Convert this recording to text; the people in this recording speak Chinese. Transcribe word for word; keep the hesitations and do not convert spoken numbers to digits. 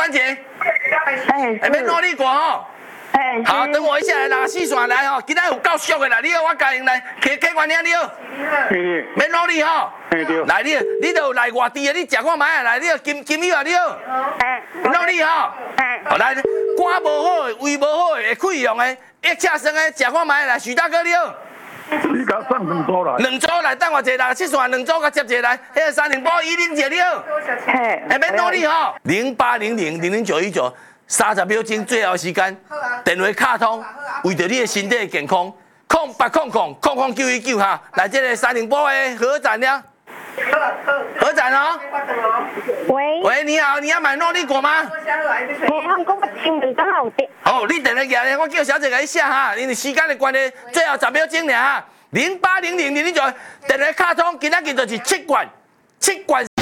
专姐， 哎， 下面努力过吼。 哎， 好，等我一下来拿四线来吼，今仔有够俗的啦，你好，我教因来，客客观听你好，免努力吼。来你，你都有来外地的，你食看卖啊，来你金金友啊，你好，努力吼。好来，肝无好的，胃无好的，会溃疡的，腋下酸的，食看卖来，徐大哥你好。 你甲送两组来， 两组来，等我一下六七线两组甲接一下来，迄个三零八一零姐你好，下面努力吼，零八零零零零九一九。三十秒钟，最后时间，电话卡通，为着你的身体健康，空八空空空空九一九哈，来这个三零八的何展了，何展哦， 喂， 喂，你好，你要买诺丽果吗？ 我讲我新闻刚好的。 哦，你等下过来，我叫小姐给你写哈，因为时间的关系，最后十秒钟尔哈，零八零零零零九，电话卡通，今仔日就是七罐，七罐。